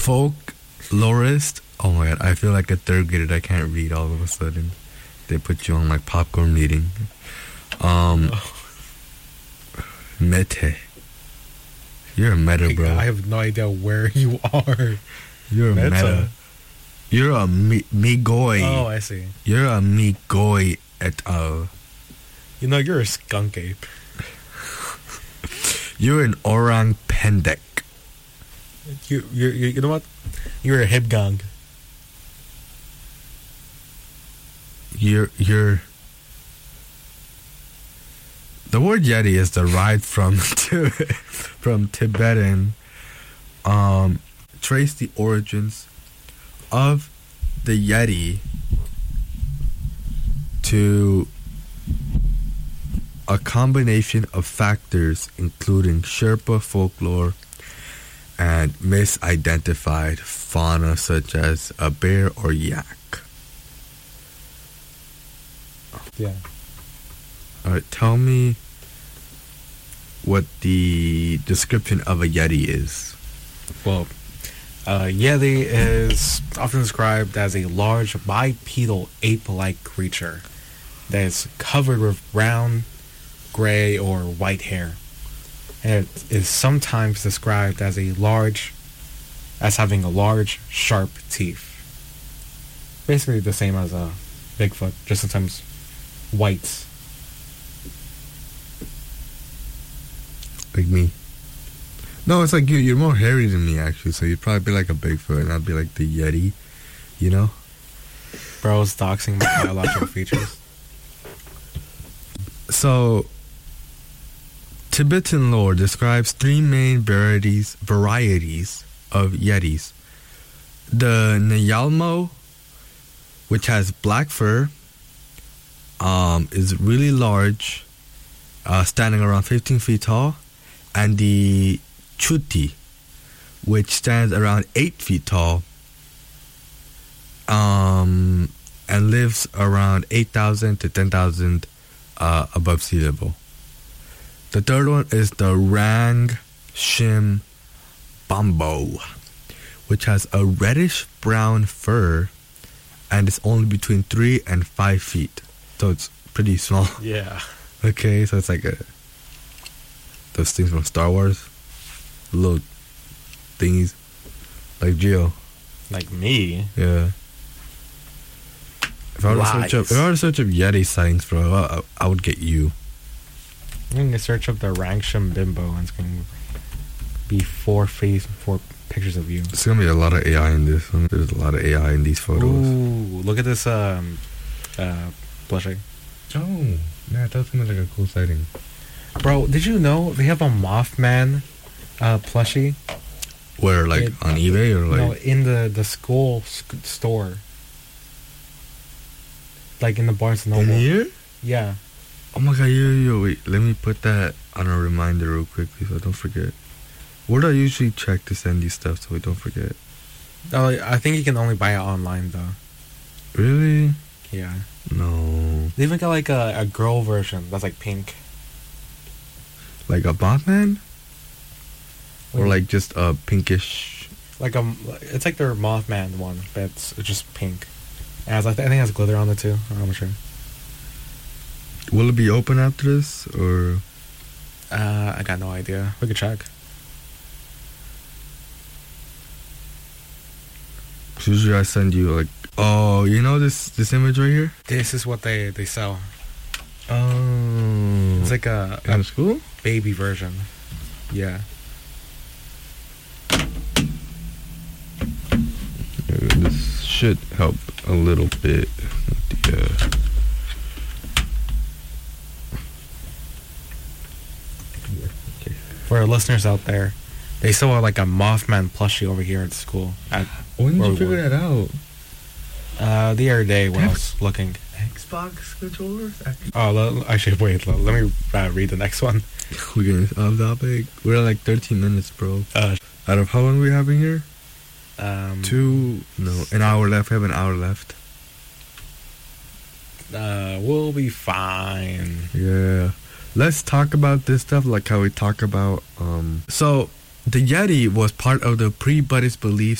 folklorist. Oh my god, I feel like a third grader. I can't read all of a sudden. They put you on like popcorn reading. Mete. You're a meta, bro. I have no idea where you are. You're a meta. You're a Migoi. Oh, I see. You're a Migoi et al. You know, you're a skunk ape. You're an orang pendek. You know what? You're a hipgang. You're the word Yeti is derived from Tibetan. Trace the origins of the Yeti to a combination of factors including Sherpa folklore and misidentified fauna such as a bear or yak. Yeah. Alright, tell me what the description of a Yeti is. Well, Yeti is often described as a large bipedal ape-like creature that is covered with brown, gray, or white hair. And it is sometimes described as having a large, sharp teeth. Basically the same as a Bigfoot, just sometimes white. Like me. No, it's like you're more hairy than me, actually. So you'd probably be like a Bigfoot, and I'd be like the Yeti, you know? Bro's doxing my biological features. So, Tibetan lore describes three main varieties of Yetis. The Nyalmo, which has black fur, is really large, standing around 15 feet tall, and the Chuti, which stands around 8 feet tall, and lives around 8,000 to 10,000 above sea level. The third one is the Rang Shim Bambo, which has a reddish brown fur and is only between 3 and 5 feet. So it's pretty small. Yeah. Okay, so it's like those things from Star Wars. Little thingies. Like Geo. Like me? Yeah. If I were to search up Yeti sightings, bro, I would get you. I'm going to search up the Rangsham Bimbo and it's going to be 4 pictures of you. It's going to be a lot of AI in this one. There's a lot of AI in these photos. Ooh, look at this plushie. Oh, yeah, that seems like a cool sighting. Bro, did you know they have a Mothman plushie? Where, like, on eBay or like? No, in the school store. Like in the Barnes & Noble. In here? Yeah. Oh my god, yo, wait. Let me put that on a reminder real quickly so I don't forget. Where do I usually check to send you stuff so we don't forget? Oh, I think you can only buy it online, though. Really? Yeah. No. They even got like a girl version that's like pink. Like a Mothman? Or like just a pinkish... Like it's like their Mothman one, but it's just pink. And I think it has glitter on it too. I'm not sure. Will it be open after this, or...? I got no idea. We could check. Usually I send you like... Oh, you know this image right here? This is what they sell. Oh. It's like a school? baby version. Yeah. This should help a little bit. For our listeners out there, they saw like a Mothman plushie over here at school. When did you figure that out? The other day when I was looking. Xbox controllers? Oh, actually, wait. Let me read the next one. We're getting off topic. We're at like 13 minutes, bro. Out of how long are we having here? An hour left. We have an hour left. We'll be fine. Yeah. Let's talk about this stuff like how we talk about... So, the Yeti was part of the pre-Buddhist belief